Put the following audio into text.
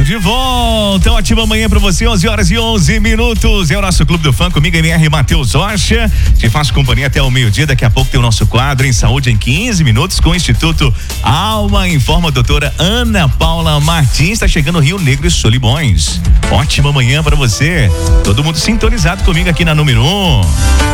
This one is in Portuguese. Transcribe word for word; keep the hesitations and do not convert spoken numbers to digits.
de volta, ótima manhã pra você, onze horas e onze minutos, é o nosso Clube do Fã, comigo M R Matheus Rocha, te faço companhia até o meio-dia, daqui a pouco tem o nosso quadro em saúde em quinze minutos com o Instituto Alma Informa, a doutora Ana Paula Martins, tá chegando Rio Negro e Solimões, ótima manhã pra você, todo mundo sintonizado comigo aqui na número um.